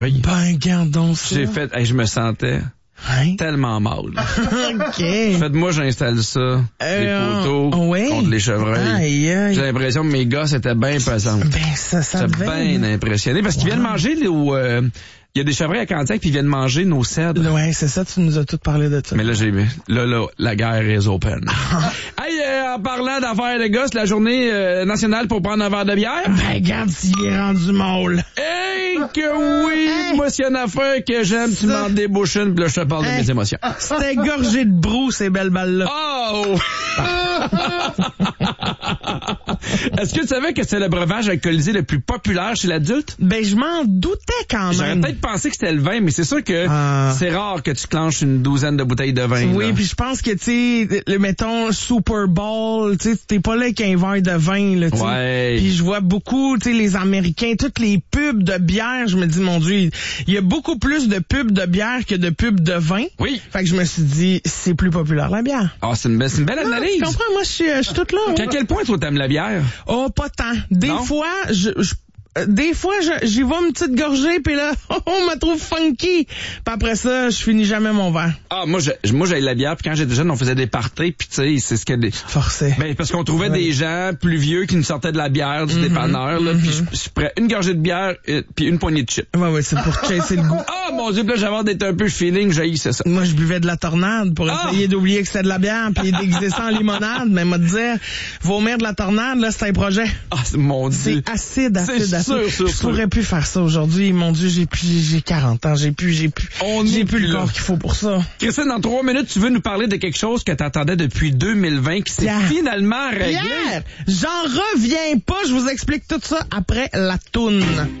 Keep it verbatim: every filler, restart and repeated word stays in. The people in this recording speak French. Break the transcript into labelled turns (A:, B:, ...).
A: Ben, gardons ça.
B: J'ai fait, hey, je me sentais
A: Hein?
B: tellement mal.
A: OK.
B: Faites-moi, j'installe ça.
A: Euh,
B: les poteaux
A: ouais.
B: contre les chevreuils.
A: Aïe, aïe.
B: J'ai l'impression que mes gosses étaient bien pesants.
A: Ben, ça, ça
B: J'étais
A: devait...
B: bien impressionné parce qu'ils
A: Wow.
B: viennent manger nos... Euh, il y a des chevreuils à Candiac puis ils viennent manger nos cèdres.
A: Ouais, c'est ça, tu nous as tout parlé de ça.
B: Mais là, j'ai là, là, la guerre est open. Hey, euh, en parlant d'affaires de gosses, la journée euh, nationale pour prendre un verre de bière.
A: Ben, regarde s'il est rendu molle.
B: Hey, que oui!
A: Hey.
B: Moi, s'il y a une affaire que j'aime, tu
A: Ça.
B: m'en débouches une, puis là, je te parle de
A: Hey.
B: mes émotions.
A: C'était gorgé de brou, ces belles balles-là.
B: Oh! Est-ce que tu savais que c'est le breuvage alcoolisé le plus populaire chez l'adulte?
A: Ben, je m'en doutais quand
B: J'aurais
A: même.
B: peut-être pensé que c'était le vin, mais c'est sûr que
A: Ah.
B: c'est rare que tu clenches une douzaine de bouteilles de vin.
A: Oui,
B: là.
A: puis je pense que, tu sais, le mettons, Super Bowl, tu sais, t'es pas là avec un verre de vin, là, tu sais.
B: Ouais.
A: Puis je vois beaucoup, tu sais, les Américains, toutes les pubs de bière, je me dis, mon Dieu, il y a beaucoup plus de pubs de bière que de pubs de vin.
B: Oui.
A: Fait que je me suis dit, c'est plus populaire, la bière.
B: Ah, c'est une, belle- c'est une belle
A: Ah,
B: analyse.
A: tu comprends? Moi, je suis, je suis toute là.
B: À
A: ouais.
B: quel point toi t'aimes la bière?
A: Oh, pas tant. Des
B: Non?
A: fois, je... je euh, des fois, je- j'y vais une petite gorgée, puis là, on me trouve funky. Puis après ça, je finis jamais mon verre.
B: Ah, moi, je, moi, j'avais la bière, puis quand j'étais jeune, on faisait des parties, puis tu sais, c'est ce que des...
A: Forcé.
B: Ben, parce qu'on trouvait
A: Ouais.
B: des gens plus vieux qui nous sortaient de la bière du
A: Mhm,
B: dépanneur, là,
A: mhm.
B: puis je, je prends une gorgée de bière, euh, puis une poignée de chips.
A: Ouais, ouais, c'est pour chasser le goût.
B: Ah, mon Dieu, puis là, j'avais d'être un peu feeling, j'haïssais ça.
A: Moi, je buvais de la tornade pour
B: Ah!
A: essayer d'oublier que c'était de la bière, puis déguiser ça en limonade. Mais m'a dit, vomir de la tornade, là, c'est un projet.
B: Ah, c'est- mon Dieu.
A: C'est acide, acide,
B: C'est
A: acide.
B: sûr, sûr,
A: je
B: sûr.
A: pourrais plus faire ça aujourd'hui. Mon Dieu, j'ai plus, j'ai quarante ans, j'ai plus, j'ai plus,
B: On
A: j'ai
B: est
A: plus
B: plus
A: le
B: là.
A: corps qu'il faut pour ça.
B: Christine, dans trois minutes, tu veux nous parler de quelque chose que t'attendais depuis deux mille vingt, qui s'est
A: Pierre.
B: finalement réglé.
A: Pierre, j'en reviens pas. Je vous explique tout ça après la toune.